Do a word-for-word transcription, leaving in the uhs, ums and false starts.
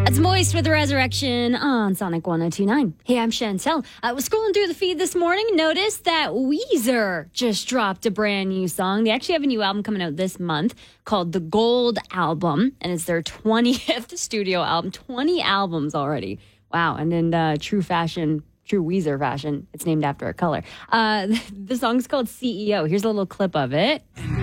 It's Moist with Resurrection on Sonic one oh two point nine. Hey, I'm Chantel. I was scrolling through the feed this morning, noticed that Weezer just dropped a brand new song. They actually have a new album coming out this month called The Gold Album, and it's their twentieth studio album. twenty albums already. Wow. And in uh, true fashion, true Weezer fashion, it's named after a color. Uh, the song's called C E O. Here's a little clip of it.